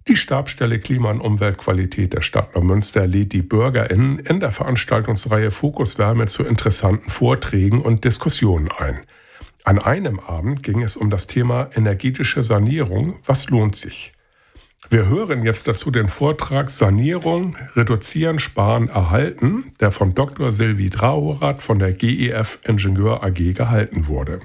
Die Stabsstelle Klima- und Umweltqualität der Stadt Neumünster lädt die BürgerInnen in der Veranstaltungsreihe Fokus Wärme zu interessanten Vorträgen und Diskussionen ein. An einem Abend ging es um das Thema energetische Sanierung. Was lohnt sich? Wir hören jetzt dazu den Vortrag Sanierung, Reduzieren, Sparen, Erhalten, der von Dr. Sylvie Drahorath von der GEF Ingenieur AG gehalten wurde.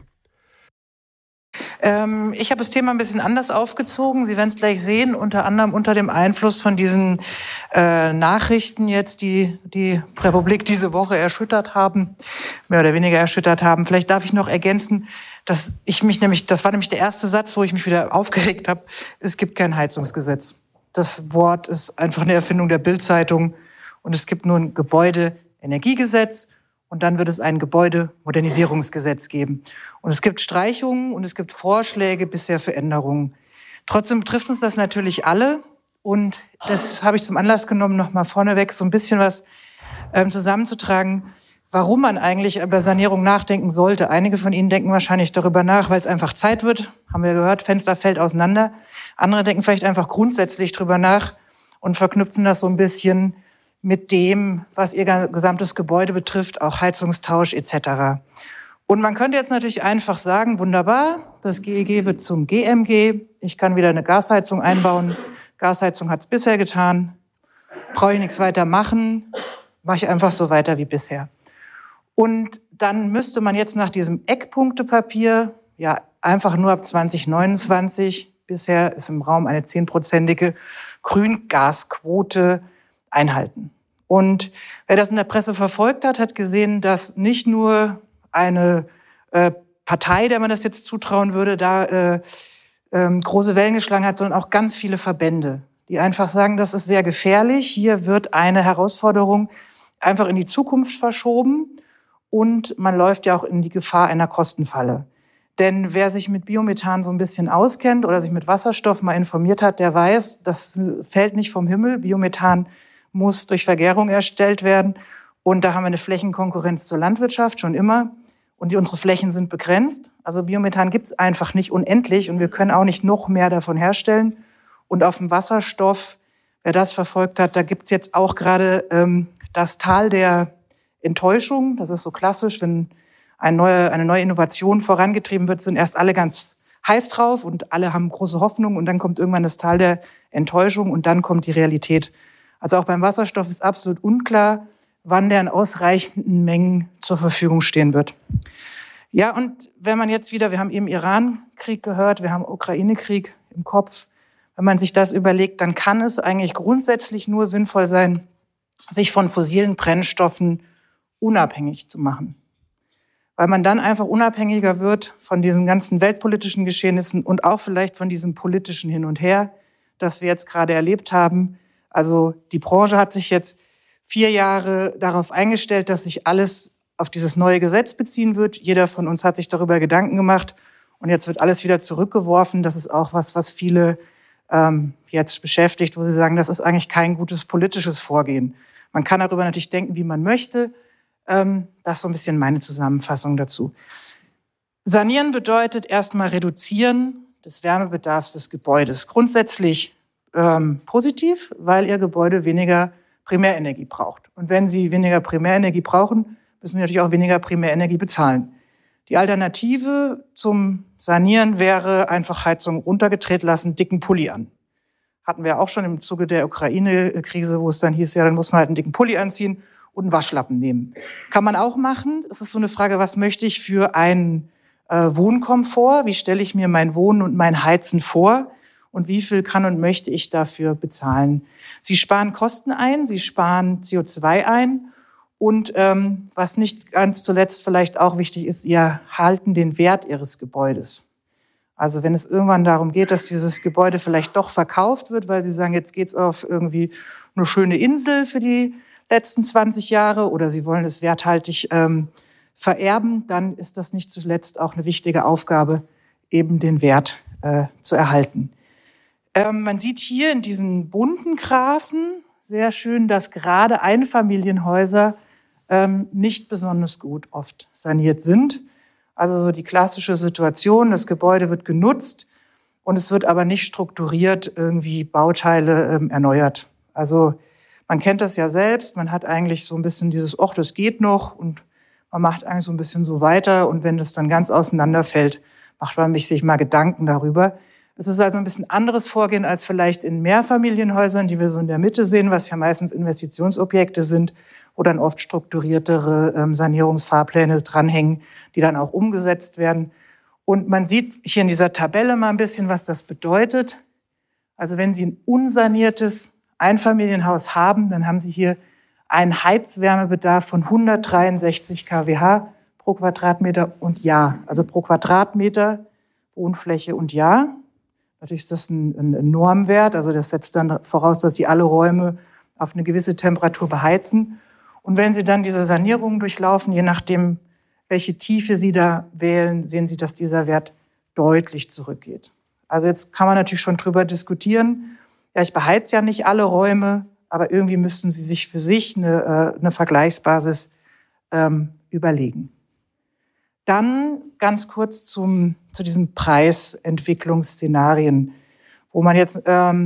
Ich habe das Thema ein bisschen anders aufgezogen. Sie werden es gleich sehen, unter anderem unter dem Einfluss von diesen Nachrichten jetzt, die die Republik diese Woche erschüttert haben, mehr oder weniger erschüttert haben. Vielleicht darf ich noch ergänzen, dass das war nämlich der erste Satz, wo ich mich wieder aufgeregt habe. Es gibt kein Heizungsgesetz. Das Wort ist einfach eine Erfindung der Bild-Zeitung und es gibt nur ein Gebäudeenergiegesetz. Und dann wird es ein Gebäudemodernisierungsgesetz geben. Und es gibt Streichungen und es gibt Vorschläge bisher für Änderungen. Trotzdem betrifft uns das natürlich alle. Und das habe ich zum Anlass genommen, noch mal vorneweg so ein bisschen was zusammenzutragen, warum man eigentlich über Sanierung nachdenken sollte. Einige von Ihnen denken wahrscheinlich darüber nach, weil es einfach Zeit wird. Haben wir gehört, Fenster fällt auseinander. Andere denken vielleicht einfach grundsätzlich darüber nach und verknüpfen das so ein bisschen mit dem, was ihr gesamtes Gebäude betrifft, auch Heizungstausch etc. Und man könnte jetzt natürlich einfach sagen, wunderbar, das GEG wird zum GMG, ich kann wieder eine Gasheizung einbauen. Gasheizung hat es bisher getan, brauche ich nichts weiter machen, mache ich einfach so weiter wie bisher. Und dann müsste man jetzt nach diesem Eckpunktepapier ja einfach nur ab 2029, bisher ist im Raum eine 10%ige Grüngasquote, einhalten. Und wer das in der Presse verfolgt hat, hat gesehen, dass nicht nur eine Partei, der man das jetzt zutrauen würde, da große Wellen geschlagen hat, sondern auch ganz viele Verbände, die einfach sagen, das ist sehr gefährlich. Hier wird eine Herausforderung einfach in die Zukunft verschoben und man läuft ja auch in die Gefahr einer Kostenfalle. Denn wer sich mit Biomethan so ein bisschen auskennt oder sich mit Wasserstoff mal informiert hat, der weiß, das fällt nicht vom Himmel. Biomethan muss durch Vergärung erstellt werden. Und da haben wir eine Flächenkonkurrenz zur Landwirtschaft schon immer. Und unsere Flächen sind begrenzt. Also Biomethan gibt es einfach nicht unendlich und wir können auch nicht noch mehr davon herstellen. Und auf dem Wasserstoff, wer das verfolgt hat, da gibt es jetzt auch gerade das Tal der Enttäuschung. Das ist so klassisch, wenn eine neue Innovation vorangetrieben wird, sind erst alle ganz heiß drauf und alle haben große Hoffnung und dann kommt irgendwann das Tal der Enttäuschung und dann kommt die Realität. Also auch beim Wasserstoff ist absolut unklar, wann der in ausreichenden Mengen zur Verfügung stehen wird. Ja, und wenn man jetzt wieder, wir haben eben Iran-Krieg gehört, wir haben Ukraine-Krieg im Kopf, wenn man sich das überlegt, dann kann es eigentlich grundsätzlich nur sinnvoll sein, sich von fossilen Brennstoffen unabhängig zu machen. Weil man dann einfach unabhängiger wird von diesen ganzen weltpolitischen Geschehnissen und auch vielleicht von diesem politischen Hin und Her, das wir jetzt gerade erlebt haben. Also die Branche hat sich jetzt 4 Jahre darauf eingestellt, dass sich alles auf dieses neue Gesetz beziehen wird. Jeder von uns hat sich darüber Gedanken gemacht und jetzt wird alles wieder zurückgeworfen. Das ist auch was viele jetzt beschäftigt, wo sie sagen, das ist eigentlich kein gutes politisches Vorgehen. Man kann darüber natürlich denken, wie man möchte. Das ist so ein bisschen meine Zusammenfassung dazu. Sanieren bedeutet erstmal Reduzieren des Wärmebedarfs des Gebäudes. Grundsätzlich positiv, weil Ihr Gebäude weniger Primärenergie braucht. Und wenn Sie weniger Primärenergie brauchen, müssen Sie natürlich auch weniger Primärenergie bezahlen. Die Alternative zum Sanieren wäre einfach Heizung runtergedreht lassen, dicken Pulli an. Hatten wir auch schon im Zuge der Ukraine-Krise, wo es dann hieß, ja, dann muss man halt einen dicken Pulli anziehen und einen Waschlappen nehmen. Kann man auch machen. Es ist so eine Frage, was möchte ich für einen Wohnkomfort? Wie stelle ich mir mein Wohnen und mein Heizen vor? Und wie viel kann und möchte ich dafür bezahlen? Sie sparen Kosten ein, Sie sparen CO2 ein. Und was nicht ganz zuletzt vielleicht auch wichtig ist, Sie erhalten den Wert Ihres Gebäudes. Also wenn es irgendwann darum geht, dass dieses Gebäude vielleicht doch verkauft wird, weil Sie sagen, jetzt geht's auf irgendwie eine schöne Insel für die letzten 20 Jahre oder Sie wollen es werthaltig vererben, dann ist das nicht zuletzt auch eine wichtige Aufgabe, eben den Wert zu erhalten. Man sieht hier in diesen bunten Graphen sehr schön, dass gerade Einfamilienhäuser nicht besonders gut oft saniert sind. Also so die klassische Situation, das Gebäude wird genutzt Und es wird aber nicht strukturiert irgendwie Bauteile erneuert. Also man kennt das ja selbst, man hat eigentlich so ein bisschen dieses, ach, das geht noch und man macht eigentlich so ein bisschen so weiter und wenn das dann ganz auseinanderfällt, macht man sich mal Gedanken darüber. Es ist also ein bisschen anderes Vorgehen als vielleicht in Mehrfamilienhäusern, die wir so in der Mitte sehen, was ja meistens Investitionsobjekte sind, wo dann oft strukturiertere Sanierungsfahrpläne dranhängen, die dann auch umgesetzt werden. Und man sieht hier in dieser Tabelle mal ein bisschen, was das bedeutet. Also wenn Sie ein unsaniertes Einfamilienhaus haben, dann haben Sie hier einen Heizwärmebedarf von 163 kWh pro Quadratmeter und Jahr. Also pro Quadratmeter Wohnfläche und Jahr. Natürlich ist das ein Normwert, also das setzt dann voraus, dass Sie alle Räume auf eine gewisse Temperatur beheizen. Und wenn Sie dann diese Sanierung durchlaufen, je nachdem, welche Tiefe Sie da wählen, sehen Sie, dass dieser Wert deutlich zurückgeht. Also jetzt kann man natürlich schon drüber diskutieren. Ja, ich beheize ja nicht alle Räume, aber irgendwie müssten Sie sich für sich eine Vergleichsbasis überlegen. Dann ganz kurz zu diesen Preisentwicklungsszenarien, wo man jetzt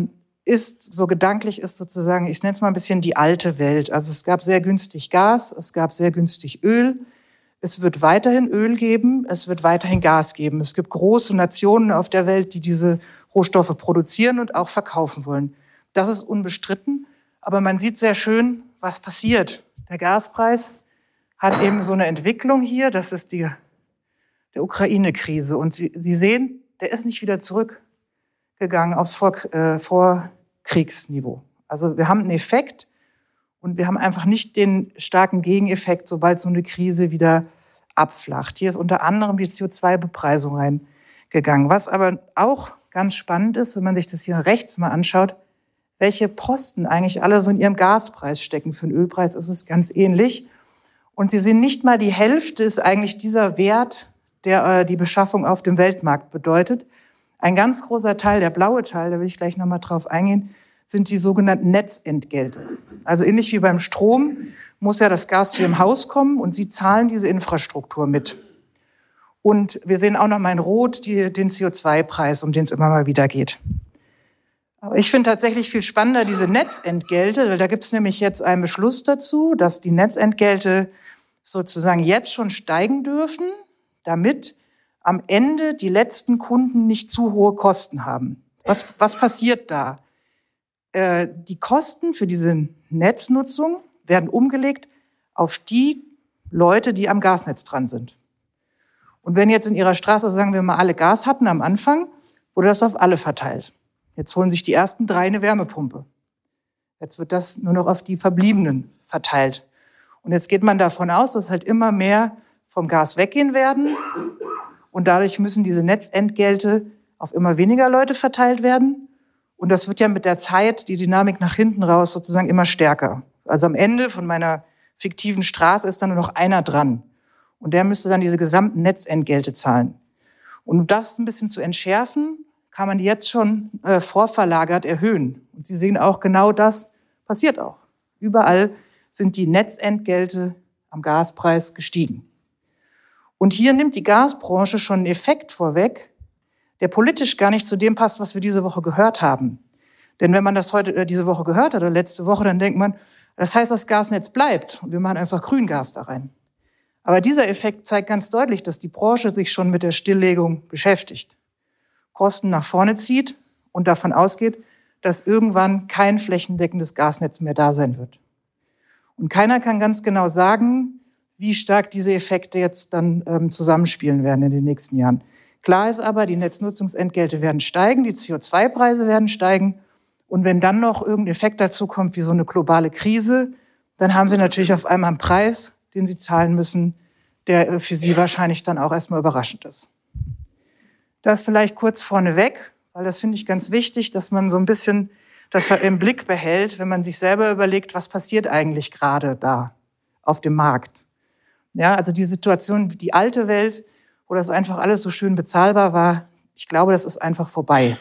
so gedanklich ist sozusagen, ich nenne es mal ein bisschen die alte Welt. Also es gab sehr günstig Gas, es gab sehr günstig Öl. Es wird weiterhin Öl geben, es wird weiterhin Gas geben. Es gibt große Nationen auf der Welt, die diese Rohstoffe produzieren und auch verkaufen wollen. Das ist unbestritten, aber man sieht sehr schön, was passiert. Der Gaspreis hat eben so eine Entwicklung hier, das ist der Ukraine-Krise. Und Sie sehen, der ist nicht wieder zurückgegangen aufs Vorkriegsniveau. Also wir haben einen Effekt und wir haben einfach nicht den starken Gegeneffekt, sobald so eine Krise wieder abflacht. Hier ist unter anderem die CO2-Bepreisung reingegangen. Was aber auch ganz spannend ist, wenn man sich das hier rechts mal anschaut, welche Posten eigentlich alle so in ihrem Gaspreis stecken. Für den Ölpreis ist es ganz ähnlich. Und Sie sehen, nicht mal die Hälfte ist eigentlich dieser Wert, der die Beschaffung auf dem Weltmarkt bedeutet. Ein ganz großer Teil, der blaue Teil, da will ich gleich nochmal drauf eingehen, sind die sogenannten Netzentgelte. Also ähnlich wie beim Strom muss ja das Gas zu Ihrem Haus kommen und Sie zahlen diese Infrastruktur mit. Und wir sehen auch noch mal in Rot den CO2-Preis, um den es immer mal wieder geht. Aber ich finde tatsächlich viel spannender diese Netzentgelte, weil da gibt es nämlich jetzt einen Beschluss dazu, dass die Netzentgelte sozusagen jetzt schon steigen dürfen, damit am Ende die letzten Kunden nicht zu hohe Kosten haben. Was passiert da? Die Kosten für diese Netznutzung werden umgelegt auf die Leute, die am Gasnetz dran sind. Und wenn jetzt in Ihrer Straße, sagen wir mal, alle Gas hatten am Anfang, wurde das auf alle verteilt. Jetzt holen sich die ersten 3 eine Wärmepumpe. Jetzt wird das nur noch auf die Verbliebenen verteilt. Und jetzt geht man davon aus, dass halt immer mehr vom Gas weggehen werden. Und dadurch müssen diese Netzentgelte auf immer weniger Leute verteilt werden. Und das wird ja mit der Zeit, die Dynamik nach hinten raus, sozusagen immer stärker. Also am Ende von meiner fiktiven Straße ist dann nur noch einer dran. Und der müsste dann diese gesamten Netzentgelte zahlen. Und um das ein bisschen zu entschärfen, kann man die jetzt schon vorverlagert erhöhen. Und Sie sehen auch, genau das passiert auch. Überall sind die Netzentgelte am Gaspreis gestiegen. Und hier nimmt die Gasbranche schon einen Effekt vorweg, der politisch gar nicht zu dem passt, was wir diese Woche gehört haben. Denn wenn man das diese Woche gehört hat oder letzte Woche, dann denkt man, das heißt, das Gasnetz bleibt und wir machen einfach Grüngas da rein. Aber dieser Effekt zeigt ganz deutlich, dass die Branche sich schon mit der Stilllegung beschäftigt, Kosten nach vorne zieht und davon ausgeht, dass irgendwann kein flächendeckendes Gasnetz mehr da sein wird. Und keiner kann ganz genau sagen, wie stark diese Effekte jetzt dann zusammenspielen werden in den nächsten Jahren. Klar ist aber, die Netznutzungsentgelte werden steigen, die CO2-Preise werden steigen. Und wenn dann noch irgendein Effekt dazu kommt, wie so eine globale Krise, dann haben Sie natürlich auf einmal einen Preis, den Sie zahlen müssen, der für Sie wahrscheinlich dann auch erstmal überraschend ist. Das vielleicht kurz vorneweg, weil das finde ich ganz wichtig, dass man so ein bisschen das im Blick behält, wenn man sich selber überlegt, was passiert eigentlich gerade da auf dem Markt. Ja, also die Situation, die alte Welt, wo das einfach alles so schön bezahlbar war, ich glaube, das ist einfach vorbei.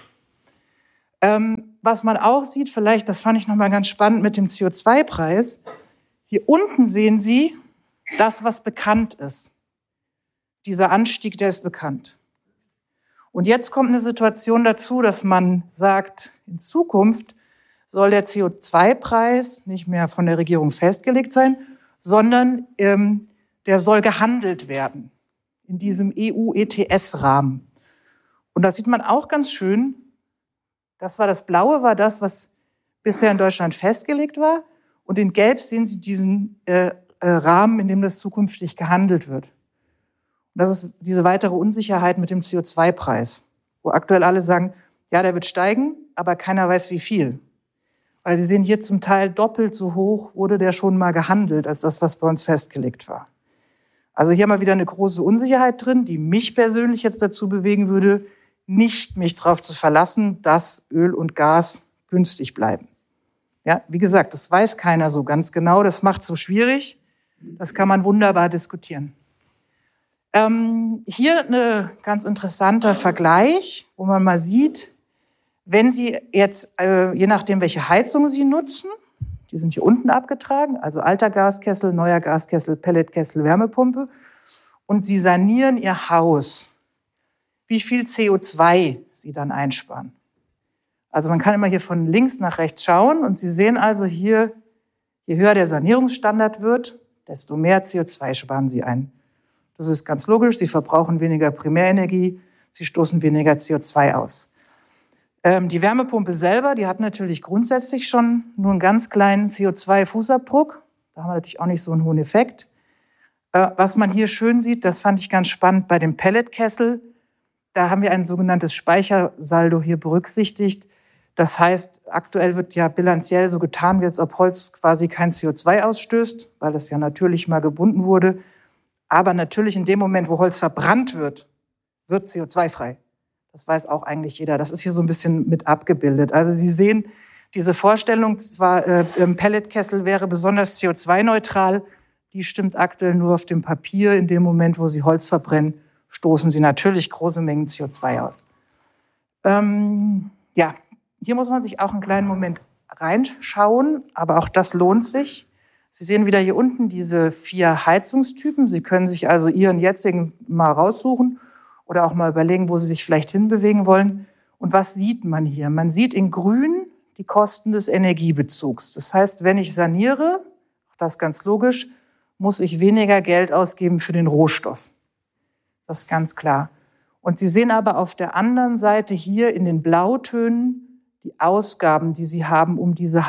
Was man auch sieht, vielleicht, das fand ich nochmal ganz spannend mit dem CO2-Preis, hier unten sehen Sie das, was bekannt ist. Dieser Anstieg, der ist bekannt. Und jetzt kommt eine Situation dazu, dass man sagt, in Zukunft soll der CO2-Preis nicht mehr von der Regierung festgelegt sein, sondern der soll gehandelt werden in diesem EU-ETS-Rahmen. Und da sieht man auch ganz schön, das Blaue war das, was bisher in Deutschland festgelegt war. Und in Gelb sehen Sie diesen Rahmen, in dem das zukünftig gehandelt wird. Und das ist diese weitere Unsicherheit mit dem CO2-Preis, wo aktuell alle sagen, ja, der wird steigen, aber keiner weiß, wie viel. Weil Sie sehen, hier zum Teil doppelt so hoch wurde der schon mal gehandelt, als das, was bei uns festgelegt war. Also hier haben wir wieder eine große Unsicherheit drin, die mich persönlich jetzt dazu bewegen würde, nicht mich darauf zu verlassen, dass Öl und Gas günstig bleiben. Ja, wie gesagt, das weiß keiner so ganz genau, das macht es so schwierig. Das kann man wunderbar diskutieren. Hier ein ganz interessanter Vergleich, wo man mal sieht, wenn Sie jetzt, je nachdem, welche Heizung Sie nutzen, die sind hier unten abgetragen, also alter Gaskessel, neuer Gaskessel, Pelletkessel, Wärmepumpe, und Sie sanieren Ihr Haus, wie viel CO2 Sie dann einsparen. Also man kann immer hier von links nach rechts schauen und Sie sehen also hier, je höher der Sanierungsstandard wird, desto mehr CO2 sparen Sie ein. Das ist ganz logisch, Sie verbrauchen weniger Primärenergie, Sie stoßen weniger CO2 aus. Die Wärmepumpe selber, die hat natürlich grundsätzlich schon nur einen ganz kleinen CO2-Fußabdruck. Da haben wir natürlich auch nicht so einen hohen Effekt. Was man hier schön sieht, das fand ich ganz spannend bei dem Pelletkessel. Da haben wir ein sogenanntes Speichersaldo hier berücksichtigt. Das heißt, aktuell wird ja bilanziell so getan, wie als ob Holz quasi kein CO2 ausstößt, weil das ja natürlich mal gebunden wurde. Aber natürlich in dem Moment, wo Holz verbrannt wird, wird CO2-frei. Das weiß auch eigentlich jeder. Das ist hier so ein bisschen mit abgebildet. Also Sie sehen, diese Vorstellung, zwar Pelletkessel wäre besonders CO2-neutral, die stimmt aktuell nur auf dem Papier. In dem Moment, wo Sie Holz verbrennen, stoßen Sie natürlich große Mengen CO2 aus. Ja, hier muss man sich auch einen kleinen Moment reinschauen, aber auch das lohnt sich. Sie sehen wieder hier unten diese 4 Heizungstypen. Sie können sich also Ihren jetzigen mal raussuchen oder auch mal überlegen, wo Sie sich vielleicht hinbewegen wollen. Und was sieht man hier? Man sieht in grün die Kosten des Energiebezugs. Das heißt, wenn ich saniere, auch das ganz logisch, muss ich weniger Geld ausgeben für den Rohstoff. Das ist ganz klar. Und Sie sehen aber auf der anderen Seite hier in den Blautönen die Ausgaben, die Sie haben, um diese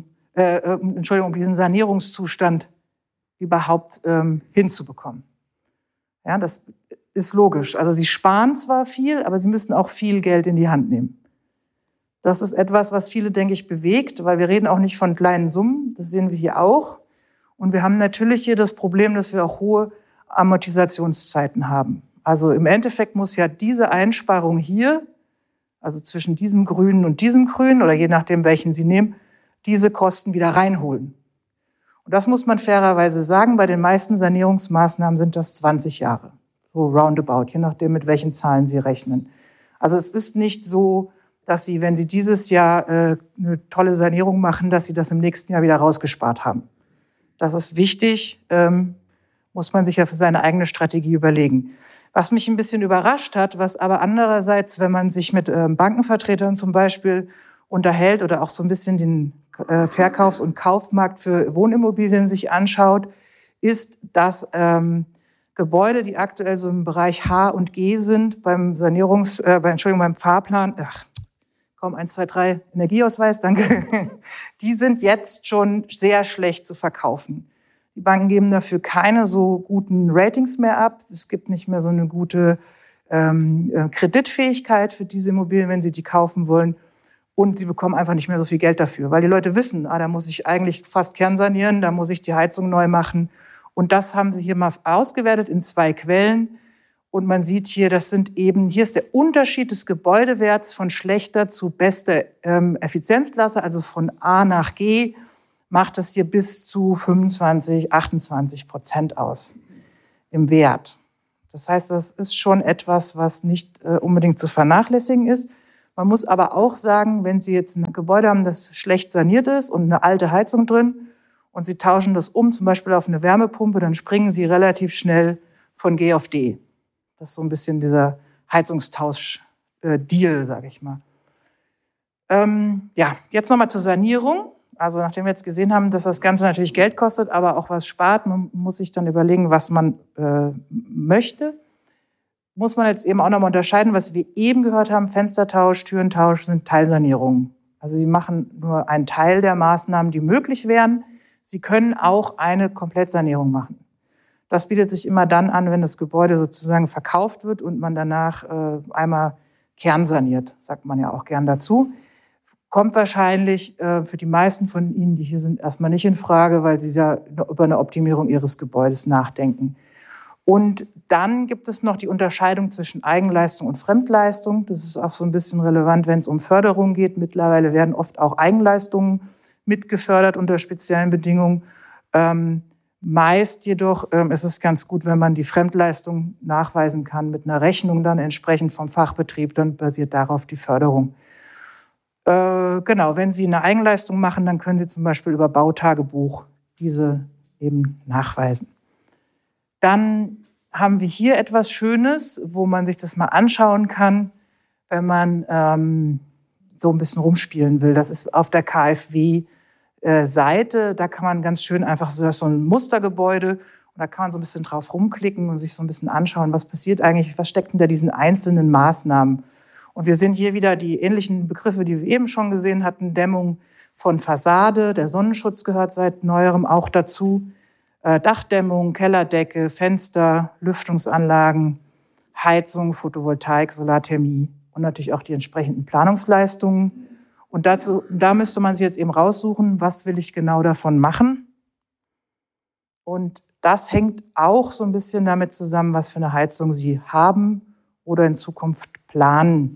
um diesen Sanierungszustand überhaupt hinzubekommen. Ja, das ist logisch. Also Sie sparen zwar viel, aber Sie müssen auch viel Geld in die Hand nehmen. Das ist etwas, was viele, denke ich, bewegt, weil wir reden auch nicht von kleinen Summen. Das sehen wir hier auch. Und wir haben natürlich hier das Problem, dass wir auch hohe Amortisationszeiten haben. Also im Endeffekt muss ja diese Einsparung hier, also zwischen diesem Grünen und diesem Grün, oder je nachdem, welchen Sie nehmen, diese Kosten wieder reinholen. Und das muss man fairerweise sagen, bei den meisten Sanierungsmaßnahmen sind das 20 Jahre, so roundabout, je nachdem, mit welchen Zahlen Sie rechnen. Also es ist nicht so, dass Sie, wenn Sie dieses Jahr eine tolle Sanierung machen, dass Sie das im nächsten Jahr wieder rausgespart haben. Das ist wichtig, muss man sich ja für seine eigene Strategie überlegen. Was mich ein bisschen überrascht hat, was aber andererseits, wenn man sich mit Bankenvertretern zum Beispiel unterhält oder auch so ein bisschen den Verkaufs- und Kaufmarkt für Wohnimmobilien sich anschaut, ist, dass Gebäude, die aktuell so im Bereich H und G sind, beim Fahrplan, kaum 1, 2, 3 Energieausweis, danke, die sind jetzt schon sehr schlecht zu verkaufen. Die Banken geben dafür keine so guten Ratings mehr ab. Es gibt nicht mehr so eine gute Kreditfähigkeit für diese Immobilien, wenn sie die kaufen wollen. Und sie bekommen einfach nicht mehr so viel Geld dafür, weil die Leute wissen, da muss ich eigentlich fast kernsanieren, da muss ich die Heizung neu machen. Und das haben sie hier mal ausgewertet in 2 Quellen. Und man sieht hier, hier ist der Unterschied des Gebäudewerts von schlechter zu bester Effizienzklasse, also von A nach G, macht es hier bis zu 25-28% aus im Wert. Das heißt, das ist schon etwas, was nicht unbedingt zu vernachlässigen ist. Man muss aber auch sagen, wenn Sie jetzt ein Gebäude haben, das schlecht saniert ist und eine alte Heizung drin und Sie tauschen das um, zum Beispiel auf eine Wärmepumpe, dann springen Sie relativ schnell von G auf D. Das ist so ein bisschen dieser Heizungstausch Deal, sage ich mal. Jetzt nochmal zur Sanierung. Also nachdem wir jetzt gesehen haben, dass das Ganze natürlich Geld kostet, aber auch was spart, man muss sich dann überlegen, was man möchte. Muss man jetzt eben auch nochmal unterscheiden, was wir eben gehört haben, Fenstertausch, Türentausch sind Teilsanierungen. Also sie machen nur einen Teil der Maßnahmen, die möglich wären. Sie können auch eine Komplettsanierung machen. Das bietet sich immer dann an, wenn das Gebäude sozusagen verkauft wird und man danach einmal kernsaniert, sagt man ja auch gern dazu. Kommt wahrscheinlich für die meisten von Ihnen, die hier sind, erstmal nicht in Frage, weil Sie ja über eine Optimierung Ihres Gebäudes nachdenken. Und dann gibt es noch die Unterscheidung zwischen Eigenleistung und Fremdleistung. Das ist auch so ein bisschen relevant, wenn es um Förderung geht. Mittlerweile werden oft auch Eigenleistungen mitgefördert unter speziellen Bedingungen. Meist jedoch ist es ganz gut, wenn man die Fremdleistung nachweisen kann mit einer Rechnung dann entsprechend vom Fachbetrieb, dann basiert darauf die Förderung. Genau, wenn Sie eine Eigenleistung machen, dann können Sie zum Beispiel über Bautagebuch diese eben nachweisen. Dann haben wir hier etwas Schönes, wo man sich das mal anschauen kann, wenn man so ein bisschen rumspielen will. Das ist auf der KfW-Seite. Da kann man ganz schön einfach so ein Mustergebäude und da kann man so ein bisschen drauf rumklicken und sich so ein bisschen anschauen, was passiert eigentlich, was steckt hinter diesen einzelnen Maßnahmen. Und wir sehen hier wieder die ähnlichen Begriffe, die wir eben schon gesehen hatten. Dämmung von Fassade, der Sonnenschutz gehört seit Neuerem auch dazu. Dachdämmung, Kellerdecke, Fenster, Lüftungsanlagen, Heizung, Photovoltaik, Solarthermie und natürlich auch die entsprechenden Planungsleistungen. Und da müsste man sich jetzt eben raussuchen, was will ich genau davon machen. Und das hängt auch so ein bisschen damit zusammen, was für eine Heizung Sie haben oder in Zukunft planen.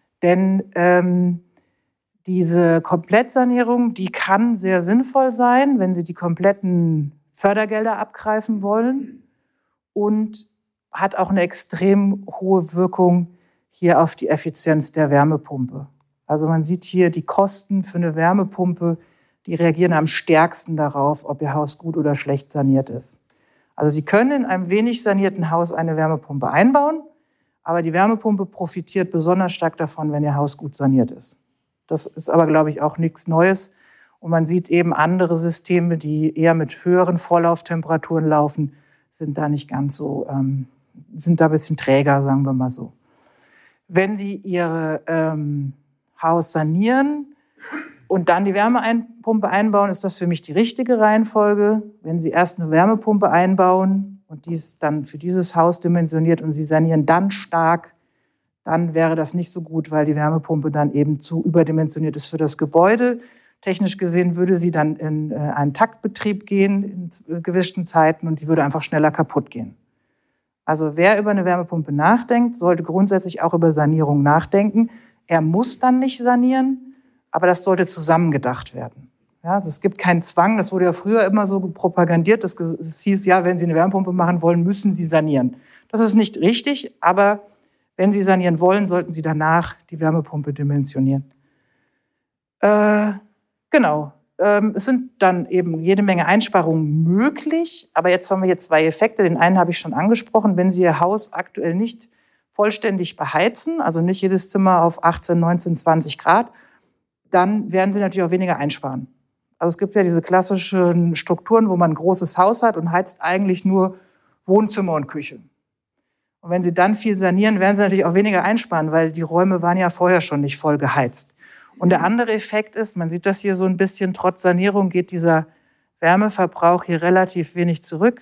Denn diese Komplettsanierung, die kann sehr sinnvoll sein, wenn Sie die kompletten Fördergelder abgreifen wollen und hat auch eine extrem hohe Wirkung hier auf die Effizienz der Wärmepumpe. Also man sieht hier die Kosten für eine Wärmepumpe, die reagieren am stärksten darauf, ob Ihr Haus gut oder schlecht saniert ist. Also Sie können in einem wenig sanierten Haus eine Wärmepumpe einbauen, aber die Wärmepumpe profitiert besonders stark davon, wenn Ihr Haus gut saniert ist. Das ist aber, glaube ich, auch nichts Neues. Und man sieht eben andere Systeme, die eher mit höheren Vorlauftemperaturen laufen, sind da nicht ganz so, sind da ein bisschen träger, sagen wir mal so. Wenn Sie Ihr Haus sanieren und dann die Wärmepumpe einbauen, ist das für mich die richtige Reihenfolge. Wenn Sie erst eine Wärmepumpe einbauen und die ist dann für dieses Haus dimensioniert und Sie sanieren dann stark, dann wäre das nicht so gut, weil die Wärmepumpe dann eben zu überdimensioniert ist für das Gebäude. Technisch gesehen würde sie dann in einen Taktbetrieb gehen in gewissen Zeiten und die würde einfach schneller kaputt gehen. Also wer über eine Wärmepumpe nachdenkt, sollte grundsätzlich auch über Sanierung nachdenken. Er muss dann nicht sanieren, aber das sollte zusammengedacht werden. Ja, also es gibt keinen Zwang, das wurde ja früher immer so propagandiert, es hieß, ja, wenn Sie eine Wärmepumpe machen wollen, müssen Sie sanieren. Das ist nicht richtig, aber wenn Sie sanieren wollen, sollten Sie danach die Wärmepumpe dimensionieren. Genau. Es sind dann eben jede Menge Einsparungen möglich, aber jetzt haben wir hier zwei Effekte. Den einen habe ich schon angesprochen. Wenn Sie Ihr Haus aktuell nicht vollständig beheizen, also nicht jedes Zimmer auf 18, 19, 20 Grad, dann werden Sie natürlich auch weniger einsparen. Also es gibt ja diese klassischen Strukturen, wo man ein großes Haus hat und heizt eigentlich nur Wohnzimmer und Küche. Und wenn Sie dann viel sanieren, werden Sie natürlich auch weniger einsparen, weil die Räume waren ja vorher schon nicht voll geheizt. Und der andere Effekt ist, man sieht das hier so ein bisschen, trotz Sanierung geht dieser Wärmeverbrauch hier relativ wenig zurück,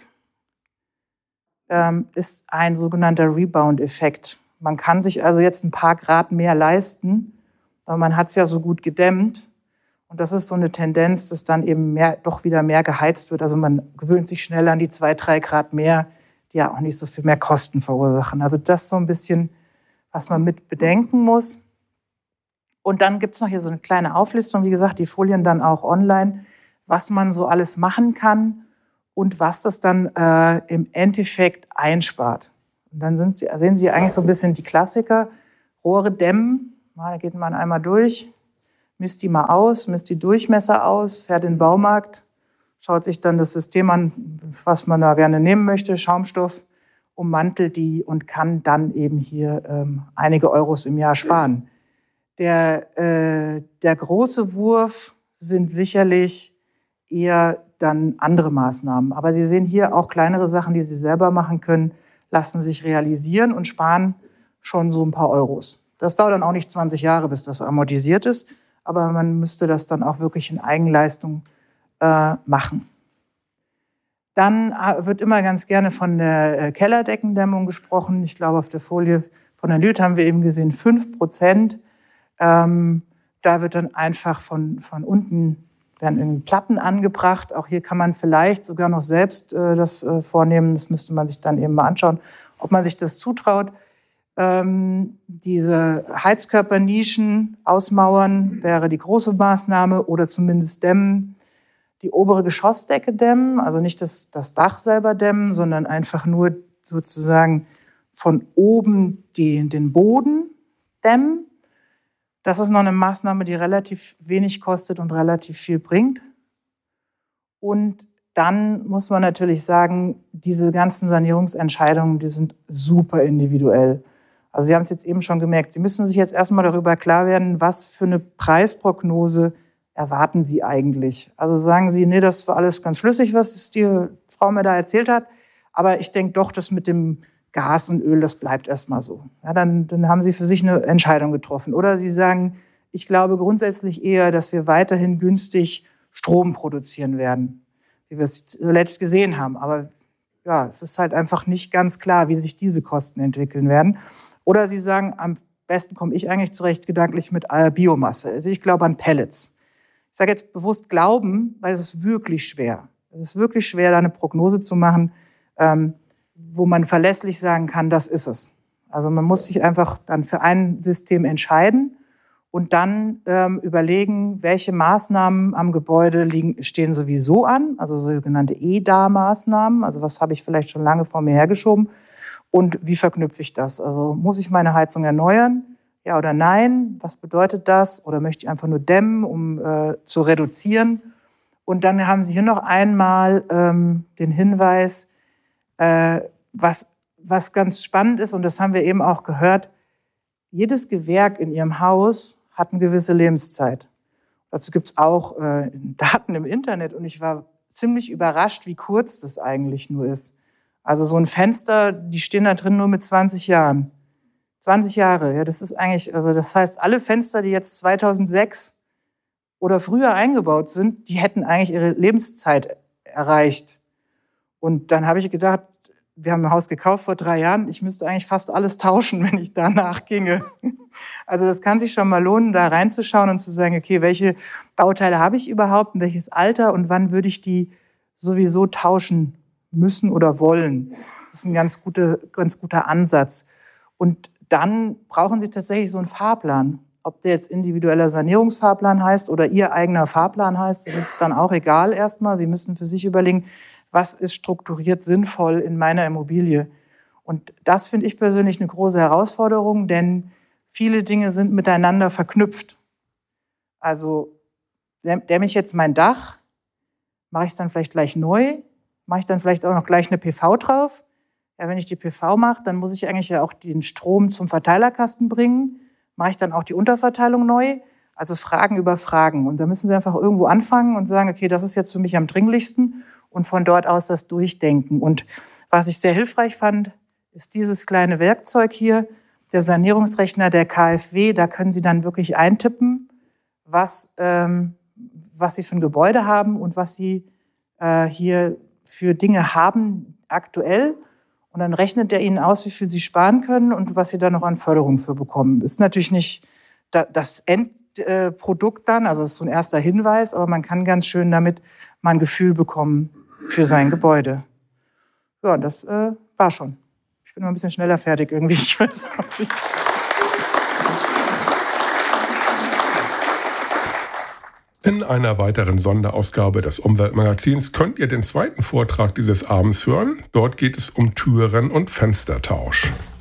ist ein sogenannter Rebound-Effekt. Man kann sich also jetzt ein paar Grad mehr leisten, aber man hat es ja so gut gedämmt. Und das ist so eine Tendenz, dass dann eben doch wieder mehr geheizt wird. Also man gewöhnt sich schnell an die 2, 3 Grad mehr, die ja auch nicht so viel mehr Kosten verursachen. Also das ist so ein bisschen, was man mit bedenken muss. Und dann gibt es noch hier so eine kleine Auflistung, wie gesagt, die Folien dann auch online, was man so alles machen kann und was das dann im Endeffekt einspart. Und dann sehen Sie eigentlich so ein bisschen die Klassiker. Rohre dämmen, da geht man einmal durch, misst die mal aus, misst die Durchmesser aus, fährt in den Baumarkt, schaut sich dann das System an, was man da gerne nehmen möchte, Schaumstoff, ummantelt die und kann dann eben hier einige Euros im Jahr sparen. Der große Wurf sind sicherlich eher dann andere Maßnahmen. Aber Sie sehen hier auch kleinere Sachen, die Sie selber machen können, lassen sich realisieren und sparen schon so ein paar Euros. Das dauert dann auch nicht 20 Jahre, bis das amortisiert ist, aber man müsste das dann auch wirklich in Eigenleistung machen. Dann wird immer ganz gerne von der Kellerdeckendämmung gesprochen. Ich glaube, auf der Folie von Herrn Lüth haben wir eben gesehen 5%. Da wird dann einfach von unten werden irgendwie Platten angebracht. Auch hier kann man vielleicht sogar noch selbst das vornehmen. Das müsste man sich dann eben mal anschauen, ob man sich das zutraut. Diese Heizkörpernischen ausmauern wäre die große Maßnahme oder zumindest dämmen. Die obere Geschossdecke dämmen, also nicht das Dach selber dämmen, sondern einfach nur sozusagen von oben den Boden dämmen. Das ist noch eine Maßnahme, die relativ wenig kostet und relativ viel bringt. Und dann muss man natürlich sagen, diese ganzen Sanierungsentscheidungen, die sind super individuell. Also Sie haben es jetzt eben schon gemerkt, Sie müssen sich jetzt erstmal darüber klar werden, was für eine Preisprognose erwarten Sie eigentlich? Also sagen Sie, nee, das war alles ganz schlüssig, was die Frau mir da erzählt hat, aber ich denke doch, das mit dem Gas und Öl, das bleibt erstmal so. Ja, dann haben Sie für sich eine Entscheidung getroffen. Oder Sie sagen, ich glaube grundsätzlich eher, dass wir weiterhin günstig Strom produzieren werden, wie wir es zuletzt gesehen haben. Aber ja, es ist halt einfach nicht ganz klar, wie sich diese Kosten entwickeln werden. Oder Sie sagen, am besten komme ich eigentlich zurecht gedanklich mit Biomasse. Also ich glaube an Pellets. Ich sage jetzt bewusst glauben, weil es ist wirklich schwer. Es ist wirklich schwer, da eine Prognose zu machen, wo man verlässlich sagen kann, das ist es. Also man muss sich einfach dann für ein System entscheiden und dann überlegen, welche Maßnahmen am Gebäude stehen sowieso an, also sogenannte EDA-Maßnahmen, also was habe ich vielleicht schon lange vor mir hergeschoben und wie verknüpfe ich das? Also muss ich meine Heizung erneuern? Ja oder nein? Was bedeutet das? Oder möchte ich einfach nur dämmen, um zu reduzieren? Und dann haben Sie hier noch einmal den Hinweis, was ganz spannend ist, und das haben wir eben auch gehört, jedes Gewerk in Ihrem Haus hat eine gewisse Lebenszeit. Dazu gibt es auch Daten im Internet und ich war ziemlich überrascht, wie kurz das eigentlich nur ist. Also so ein Fenster, die stehen da drin nur mit 20 Jahren. 20 Jahre, ja, das ist eigentlich, also das heißt, alle Fenster, die jetzt 2006 oder früher eingebaut sind, die hätten eigentlich ihre Lebenszeit erreicht. Und dann habe ich gedacht, wir haben ein Haus gekauft vor 3 Jahren, ich müsste eigentlich fast alles tauschen, wenn ich danach ginge. Also das kann sich schon mal lohnen, da reinzuschauen und zu sagen, okay, welche Bauteile habe ich überhaupt, welches Alter und wann würde ich die sowieso tauschen müssen oder wollen. Das ist ein ganz guter Ansatz. Und dann brauchen Sie tatsächlich so einen Fahrplan. Ob der jetzt individueller Sanierungsfahrplan heißt oder Ihr eigener Fahrplan heißt, das ist dann auch egal erstmal. Sie müssen für sich überlegen, was ist strukturiert sinnvoll in meiner Immobilie. Und das finde ich persönlich eine große Herausforderung, denn viele Dinge sind miteinander verknüpft. Also dämme ich jetzt mein Dach, mache ich es dann vielleicht gleich neu, mache ich dann vielleicht auch noch gleich eine PV drauf. Ja, wenn ich die PV mache, dann muss ich eigentlich ja auch den Strom zum Verteilerkasten bringen. Mache ich dann auch die Unterverteilung neu? Also Fragen über Fragen. Und da müssen Sie einfach irgendwo anfangen und sagen, okay, das ist jetzt für mich am dringlichsten und von dort aus das durchdenken. Und was ich sehr hilfreich fand, ist dieses kleine Werkzeug hier, der Sanierungsrechner der KfW. Da können Sie dann wirklich eintippen, was Sie für ein Gebäude haben und was Sie hier für Dinge haben aktuell. Und dann rechnet er Ihnen aus, wie viel Sie sparen können und was Sie da noch an Förderung für bekommen. Ist natürlich nicht das Endprodukt dann, also ist so ein erster Hinweis, aber man kann ganz schön damit mal ein Gefühl bekommen für sein Gebäude. Ja, das war schon. Ich bin mal ein bisschen schneller fertig irgendwie. Ich weiß auch nicht. In einer weiteren Sonderausgabe des Umweltmagazins könnt ihr den zweiten Vortrag dieses Abends hören. Dort geht es um Türen- und Fenstertausch.